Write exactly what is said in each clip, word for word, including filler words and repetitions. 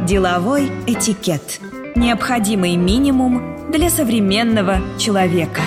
Деловой этикет. Необходимый минимум для современного человека.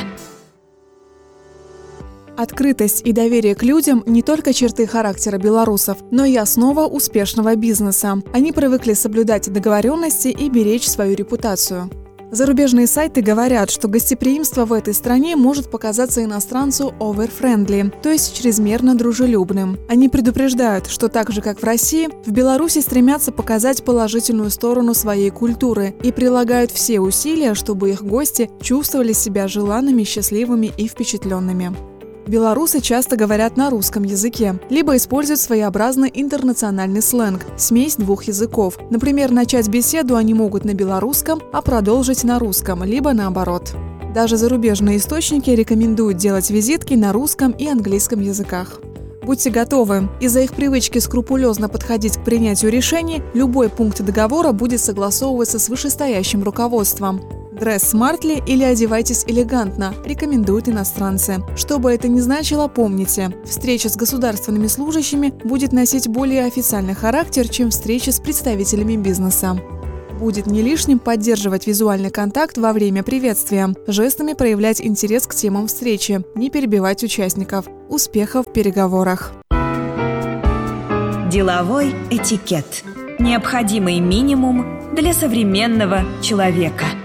Открытость и доверие к людям – не только черты характера белорусов, но и основа успешного бизнеса. Они привыкли соблюдать договоренности и беречь свою репутацию. Зарубежные сайты говорят, что гостеприимство в этой стране может показаться иностранцу over-friendly, то есть чрезмерно дружелюбным. Они предупреждают, что так же, как в России, в Беларуси стремятся показать положительную сторону своей культуры и прилагают все усилия, чтобы их гости чувствовали себя желанными, счастливыми и впечатленными. Белорусы часто говорят на русском языке, либо используют своеобразный интернациональный сленг – смесь двух языков. Например, начать беседу они могут на белорусском, а продолжить на русском, либо наоборот. Даже зарубежные источники рекомендуют делать визитки на русском и английском языках. Будьте готовы. Из-за их привычки скрупулезно подходить к принятию решений, любой пункт договора будет согласовываться с вышестоящим руководством. «Дресс смартли» или «одевайтесь элегантно» рекомендуют иностранцы. Что бы это ни значило, помните, встреча с государственными служащими будет носить более официальный характер, чем встреча с представителями бизнеса. Будет не лишним поддерживать визуальный контакт во время приветствия, жестами проявлять интерес к темам встречи, не перебивать участников. Успехов в переговорах! Деловой этикет. Необходимый минимум для современного человека.